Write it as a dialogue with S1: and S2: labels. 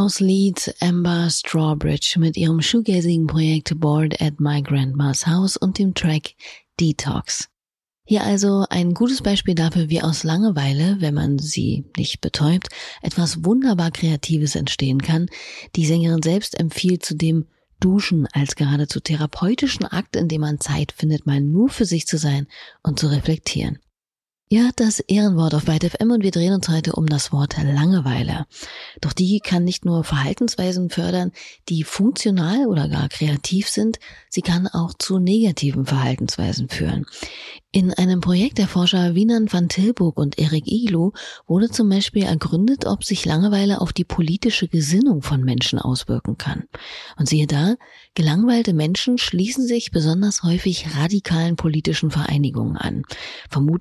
S1: House-Lead Amber Strawbridge mit ihrem shoegazigen-Projekt Bored at My Grandma's House und dem Track Detox. Hier also ein gutes Beispiel dafür, wie aus Langeweile, wenn man sie nicht betäubt, etwas wunderbar Kreatives entstehen kann. Die Sängerin selbst empfiehlt zudem Duschen als geradezu therapeutischen Akt, in dem man Zeit findet, mal nur für sich zu sein und zu reflektieren. Ihr hört das Ehrenwort auf Byte FM und wir drehen uns heute um das Wort Langeweile. Doch die kann nicht nur Verhaltensweisen fördern, die funktional oder gar kreativ sind, sie kann auch zu negativen Verhaltensweisen führen. In einem Projekt der Forscher Wieland van Tilburg und Erik Iglu wurde zum Beispiel ergründet, ob sich Langeweile auf die politische Gesinnung von Menschen auswirken kann. Und siehe da, gelangweilte Menschen schließen sich besonders häufig radikalen politischen Vereinigungen an. Vermutlich